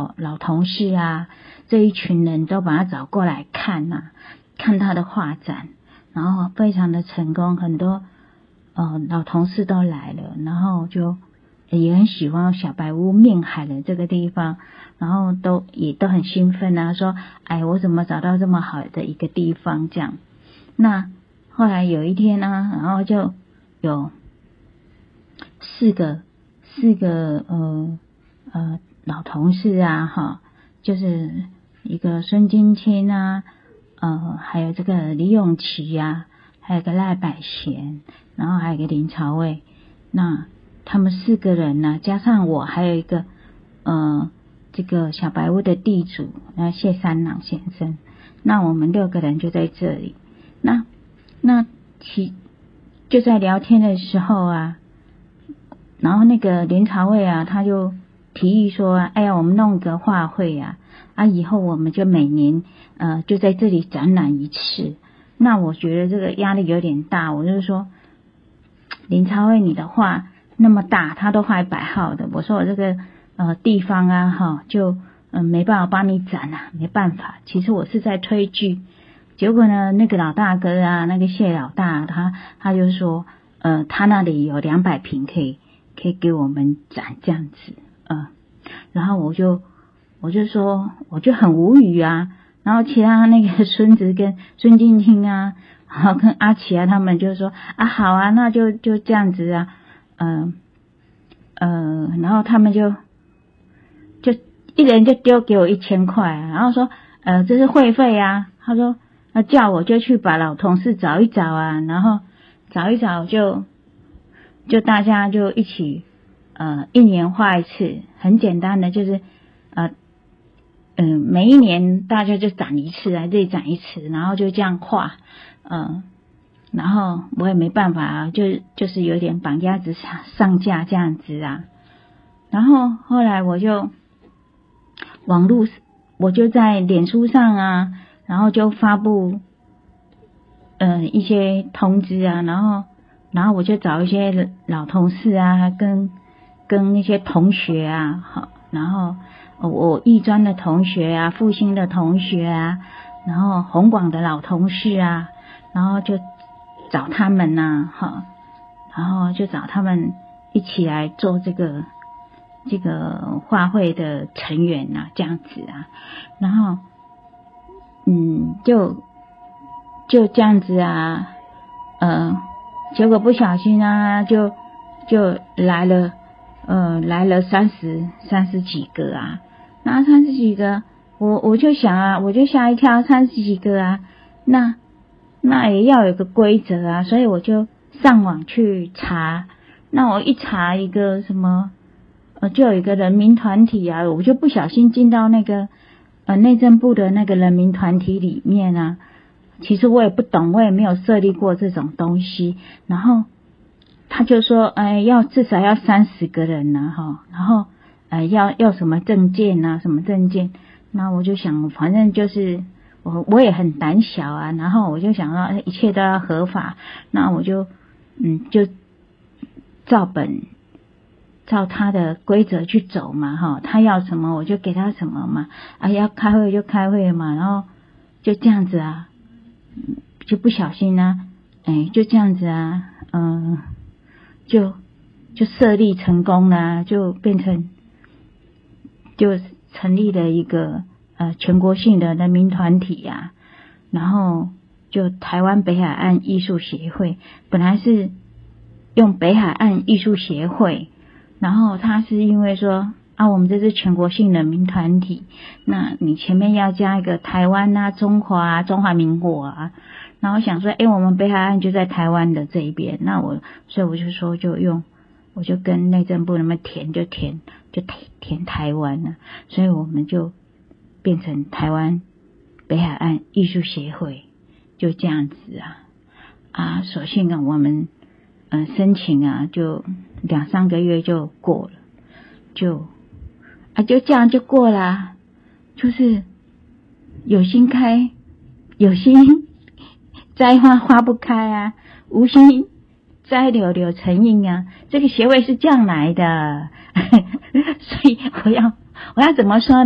老同事啊，这一群人都把他找过来看啊，看他的画展，然后非常的成功，很多老同事都来了，然后就也很喜欢小白屋面海的这个地方，然后也都很兴奋啊，说哎，我怎么找到这么好的一个地方这样。那后来有一天呢，然后就有四个老同事啊就是一个孙金清啊，还有这个李永琪啊，还有个赖百贤，然后还有一个林朝伟，那他们4个人呢，加上我还有一个这个小白屋的地主谢三郎先生，那我们6个人就在这里。那就在聊天的时候啊，然后那个林朝伟啊，他就提议说，哎呀，我们弄个画会啊，以后我们就每年就在这里展览一次。那我觉得这个压力有点大，我就说林朝伟你的画那么大，他都画100号的，我说我这个地方啊就没办法帮你展啊，没办法。其实我是在推剧，结果呢，那个老大哥啊，那个谢老大，他就说他那里有200坪可以给我们展这样子然后我就说我就很无语啊，然后其他那个孙子跟孙静清啊，然后跟阿奇啊，他们就说好啊，那就这样子啊，然后他们就一人就丢给我1000块，然后说这是会费啊，他说叫我就去把老同事找一找啊，然后找一找就大家就一起1年画一次，很简单的就是每一年大家就展一次，来这里展一次，然后就这样画然后我也没办法啊，就是有点绑鸭子上架这样子啊。然后后来我就在脸书上啊，然后就发布一些通知啊，然后我就找一些老同事啊，跟那些同学啊，然后我艺专的同学啊，复兴的同学啊，然后弘广的老同事啊，然后就找他们啊然后就找他们一起来做这个画会的成员啊，这样子啊，然后就这样子啊，结果不小心啊，就来了30几个啊，那30几个，我就想啊，我就吓一跳，30几个啊，那也要有个规则啊，所以我就上网去查，那我一查一个什么就有一个人民团体啊，我就不小心进到那个内政部的那个人民团体里面啊，其实我也不懂，我也没有设立过这种东西，然后他就说至少要30个人啊然后要什么证件啊，什么证件，那我就想反正就是我也很胆小啊，然后我就想到一切都要合法，那我就照他的规则去走嘛他要什么我就给他什么嘛，要开会就开会嘛，然后就这样子啊，就不小心啊就这样子啊就设立成功了，就变成就成立了一个全国性的人民团体啊，然后就台湾北海岸艺术协会，本来是用北海岸艺术协会，然后他是因为说我们这是全国性人民团体，那你前面要加一个台湾啊、中华民国啊，然后想说我们北海岸就在台湾的这一边，所以我就说我就跟内政部那么填台湾啊，所以我们就变成台湾北海岸艺术协会，就这样子啊所幸我们申请就2-3个月就过了，就这样就过了，就是有心开，有心栽花不开啊，无心栽柳成荫啊，这个协会是这样来的所以我要怎么说呢？